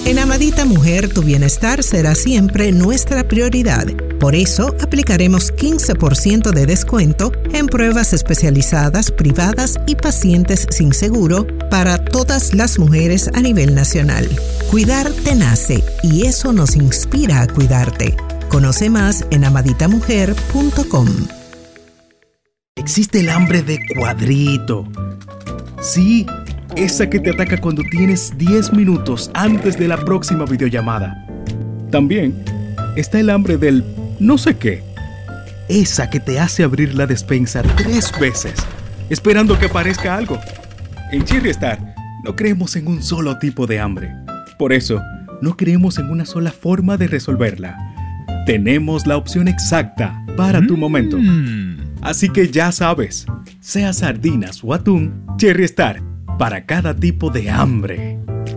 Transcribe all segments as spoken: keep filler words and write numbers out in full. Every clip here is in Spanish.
En Amadita Mujer, tu bienestar será siempre nuestra prioridad. Por eso, aplicaremos quince por ciento de descuento en pruebas especializadas, privadas y pacientes sin seguro para todas las mujeres a nivel nacional. Cuidar te nace y eso nos inspira a cuidarte. Conoce más en amadita mujer punto com. Existe el hambre de cuadrito. Sí, esa que te ataca cuando tienes diez minutos antes de la próxima videollamada. También está el hambre del no sé qué. Esa que te hace abrir la despensa tres veces, esperando que aparezca algo. En Cherry Star no creemos en un solo tipo de hambre. Por eso, no creemos en una sola forma de resolverla. Tenemos la opción exacta para tu momento. Así que ya sabes, sea sardinas o atún, Cherry Star, para cada tipo de hambre.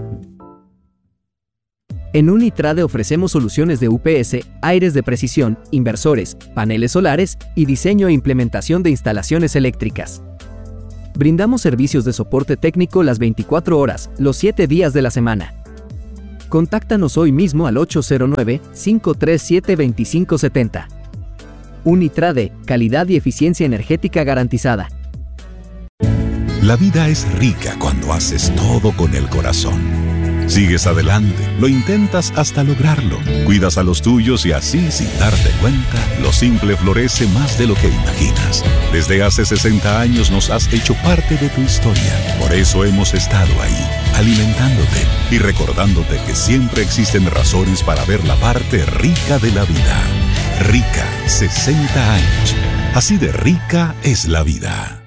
En Unitrade ofrecemos soluciones de U P S, aires de precisión, inversores, paneles solares y diseño e implementación de instalaciones eléctricas. Brindamos servicios de soporte técnico las veinticuatro horas, los siete días de la semana. Contáctanos hoy mismo al ocho cero nueve, cinco tres siete, dos cinco siete cero. Unitrade, calidad y eficiencia energética garantizada. La vida es rica cuando haces todo con el corazón. Sigues adelante, lo intentas hasta lograrlo. Cuidas a los tuyos y así, sin darte cuenta, lo simple florece más de lo que imaginas. Desde hace sesenta años nos has hecho parte de tu historia. Por eso hemos estado ahí, alimentándote y recordándote que siempre existen razones para ver la parte rica de la vida. Rica, sesenta años. Así de rica es la vida.